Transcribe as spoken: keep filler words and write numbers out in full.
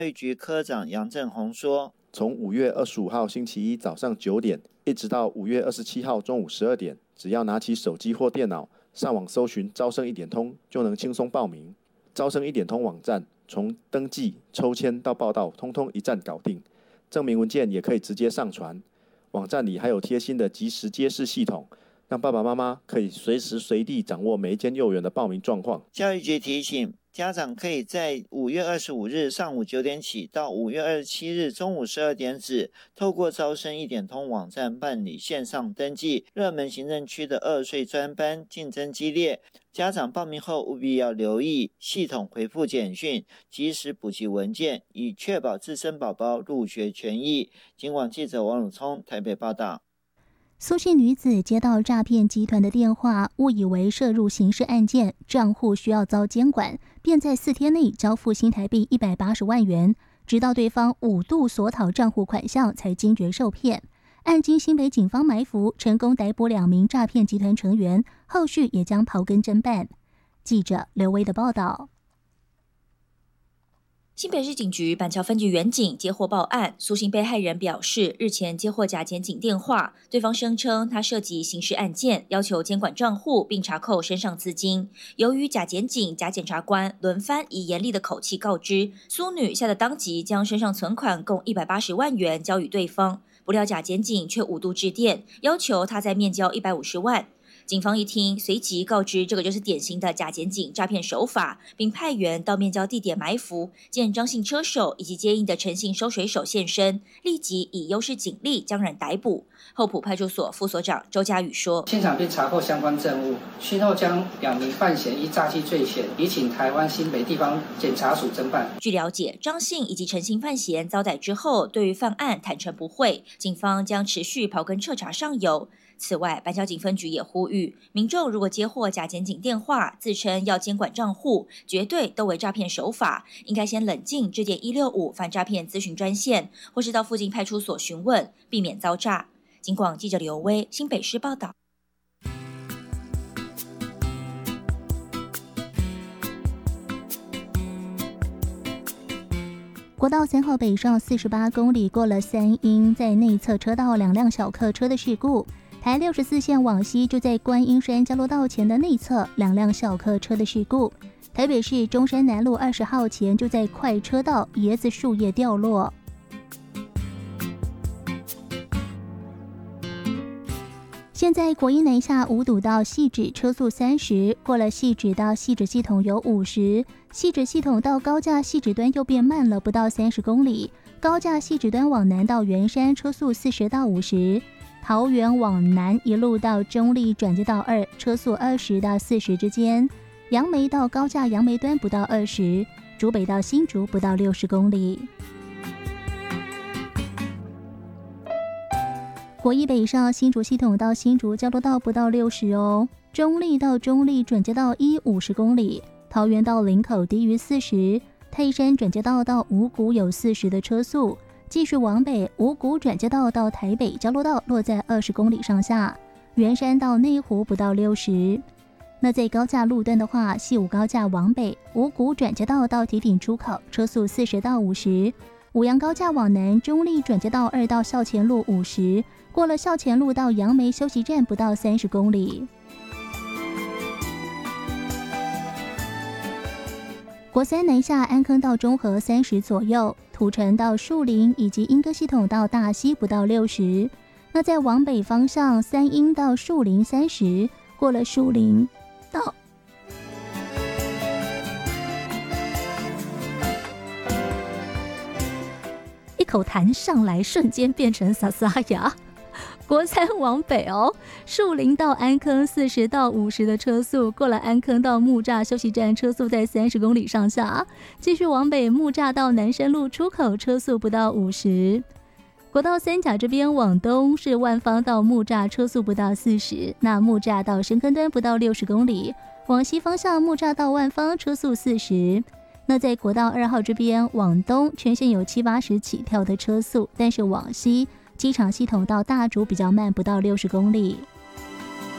教育局科长杨正宏说， 从五月二十五号星期一早上九点一直到五月二十七号中午十二点，只要拿起手机或电脑上网搜寻招生一点通，就能轻松报名。招生一点通网站从登记、抽签到报到，通通一站搞定。证明文件也可以直接上传。网站里还有贴心的即时揭示系统，让爸爸妈妈可以随时随地掌握每一间幼儿园的报名状况。 教育局提醒，家长可以在五月二十五日上午九点起到五月二十七日中午十二点止，透过招生一点通网站办理线上登记。热门行政区的二岁专班竞争激烈，家长报名后务必要留意系统回复简讯，及时补齐文件，以确保自身宝宝入学权益。警广记者王永聪台北报道。 苏姓女子接到诈骗集团的电话，误以为涉入刑事案件，账户需要遭监管，便在四天内交付新台币一百八十万元，直到对方五度索讨账户款项，才惊觉受骗。案经新北警方埋伏，成功逮捕两名诈骗集团成员，后续也将刨根侦办。记者刘威的报道。 新北市警局板桥分局员警接获报案，苏姓被害人表示，日前接获假检警电话，对方声称他涉及刑事案件，要求监管账户并查扣身上资金。由于假检警、假检察官轮番以严厉的口气告知，苏女吓得当即将身上存款共一百八十万元交予对方，不料假检警却五度致电，要求他再面交一百五十万。警方一听，随即告知这个就是典型的假检警诈骗手法，并派员到面交地点埋伏，见张姓车手以及接应的陈姓收水手现身，立即以优势警力将人逮捕。后埔派出所副所长周家宇说， 现场并查扣相关证物，讯后将两名犯嫌依诈欺罪嫌移请台湾新北地方检察署侦办。 据了解，张姓以及陈姓犯嫌遭逮之后，对于犯案坦诚不讳，警方将持续刨根彻查上游。此外，板桥警分局也呼吁民众，如果接获假检警电话，自称要监管账户，绝对都为诈骗手法，应该先冷静致电一六五反诈骗咨询专线，或是到附近派出所询问，避免遭诈。警广记者刘威，新北市报道。 国道三号北上四十八公里，过了三英，在内侧车道两辆小客车的事故。台六十四线往西，就在观音山交流道前的内侧，两辆小客车的事故。台北市中山南路二十号前，就在快车道椰子树叶掉落。现在国一南下五堵到汐止车速三十，过了汐止到汐止系统有五十，汐止系统到高架汐止端又变慢了，不到三十公里。高架汐止端往南到圆山车速四十到五十。桃园往南一路到中立转接道二，车速二十到四十之间；杨梅到高架杨梅端不到二十，竹北到新竹不到六十公里。国一北上新竹系统到新竹交流道不到六十哦，中立到中立转接道一五十公里，桃园到林口低于四十，泰山转接道到五股有四十的车速。继续往北，五股转接道到台北交流道落在二十公里上下，圆山到内湖不到六十。那在高架路段的话，西武高架往北，五股转接道到堤顶出口，车速四十到五十；五杨高架往南，中立转接道二到校前路五十，过了校前路到杨梅休息站不到三十公里。国三南下安坑到中和三十左右，土城到树林以及莺歌系统到大溪不到六十。那在往北方向，三莺到树林三十，过了树林到一口痰上来，瞬间变成撒撒牙。国三往北哦，树林到安坑四十到五十的车速，过了安坑到木栅休息站车速在三十公里上下，继续往北木栅到南山路出口车速不到五十。国道三甲这边往东是万芳到木栅车速不到四十，那木栅到深坑端不到六十公里，往西方向木栅到万芳车速四十。那在国道二号这边往东全线有七八十起跳的车速，但是往西机场系统到大竹比较慢，不到六十公里。